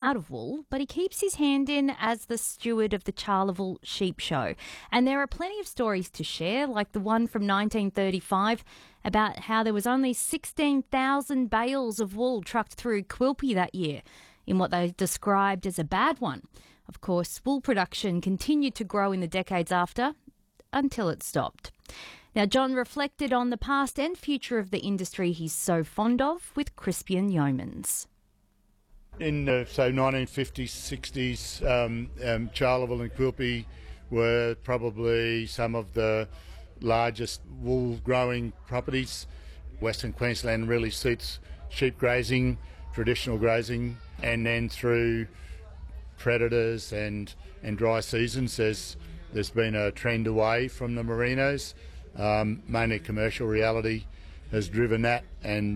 out of wool, but he keeps his hand in as the steward of the Charleville Sheep Show. And there are plenty of stories to share, like the one from 1935 about how there was only 16,000 bales of wool trucked through Quilpie that year, in what they described as a bad one. Of course, wool production continued to grow in the decades after, until it stopped. Now, John reflected on the past and future of the industry he's so fond of with Crispian Yeomans. In, 1950s, 60s, Charleville and Quilpie were probably some of the largest wool-growing properties. Western Queensland really suits sheep grazing, traditional grazing, and then through predators and dry seasons, there's been a trend away from the merinos. Mainly commercial reality has driven that, and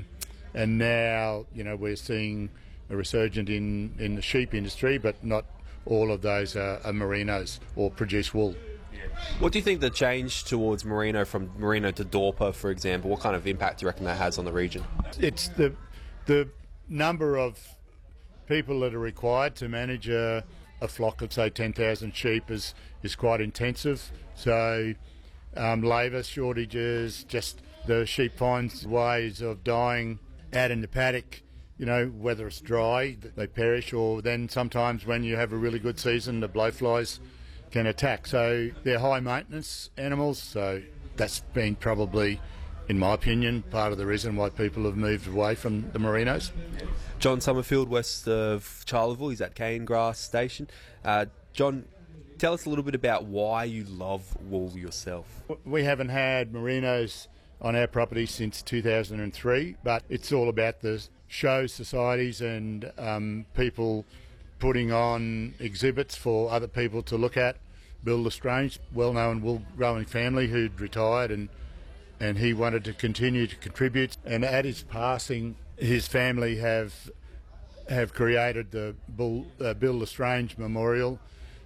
now we're seeing a resurgence in the sheep industry, but not all of those are merinos or produce wool. What do you think the change towards merino, from merino to Dorper, for example, what kind of impact do you reckon that has on the region? It's the number of people that are required to manage a flock of, say, 10,000 sheep is quite intensive. So labour shortages, just the sheep finds ways of dying out in the paddock, whether it's dry, they perish, or then sometimes when you have a really good season, the blowflies can attack. So they're high maintenance animals, so that's been probably, in my opinion, part of the reason why people have moved away from the merinos. John Summerfield, west of Charleville, he's at Canegrass Station. John, tell us a little bit about why you love wool yourself. We haven't had merinos on our property since 2003, but it's all about the show societies and people putting on exhibits for other people to look at. Bill Lestrange, well-known wool-growing family who'd retired, and he wanted to continue to contribute. And at his passing, his family have created the Bill Lestrange Memorial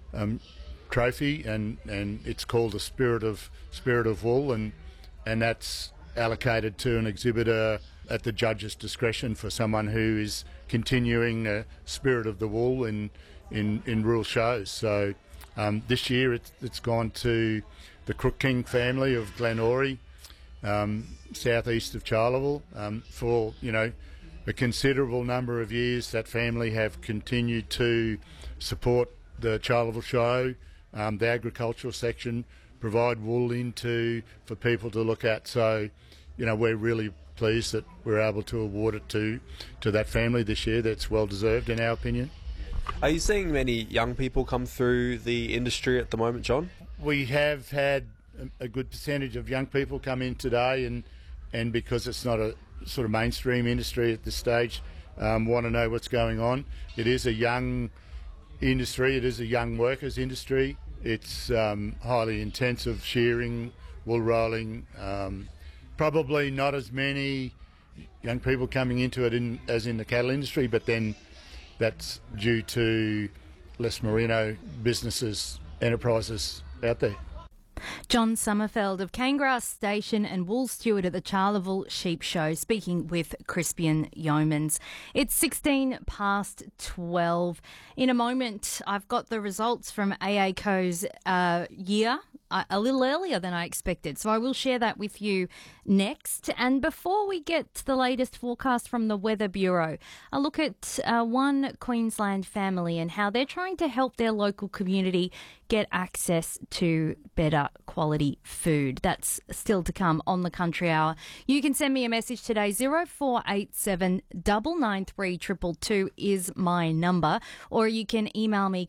trophy, and it's called the Spirit of Wool, and that's allocated to an exhibitor at the judge's discretion for someone who is continuing the spirit of the wool in rural shows. So this year it's gone to the Crook King family of Glenorrey, southeast of Charleville. For a considerable number of years, that family have continued to support the Charleville show, the agricultural section, provide wool for people to look at. So, we're really pleased that we're able to award it to that family this year. That's well deserved, in our opinion. Are you seeing many young people come through the industry at the moment, John? We have had a good percentage of young people come in today, and because it's not a sort of mainstream industry at this stage, want to know what's going on. It is a young industry. It is a young workers industry. It's highly intensive shearing, wool rolling. Probably not as many young people coming into it as in the cattle industry, but then that's due to less merino businesses, enterprises out there. John Summerfield of Canegrass Station and wool steward at the Charleville Sheep Show, speaking with Crispian Yeomans. It's 16 past 12. In a moment, I've got the results from AACo's year, a little earlier than I expected, so I will share that with you next. And before we get to the latest forecast from the Weather Bureau, a look at one Queensland family and how they're trying to help their local community get access to better quality food. That's still to come on the Country Hour. You can send me a message today. 0487 993 222 is my number, or you can email me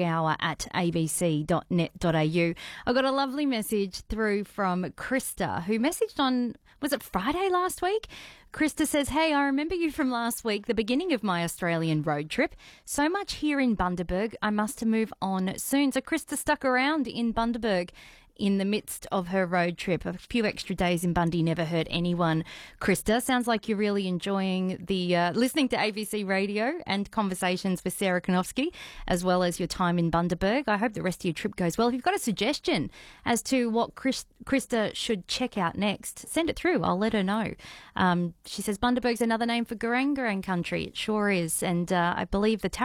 countryhour@abc.net.au. I got a lovely message through from Krista, who messaged on, was it Friday last week? Krista says, hey, I remember you from last week, the beginning of my Australian road trip. So much here in Bundaberg, I must move on soon. So Krista stuck around in Bundaberg in the midst of her road trip. A few extra days in Bundy never hurt anyone. Krista, sounds like you're really enjoying the listening to ABC Radio and conversations with Sarah Konofsky, as well as your time in Bundaberg. I hope the rest of your trip goes well. If you've got a suggestion as to what Krista should check out next, send it through. I'll let her know. She says Bundaberg's another name for Garang Garang country. It sure is. And I believe the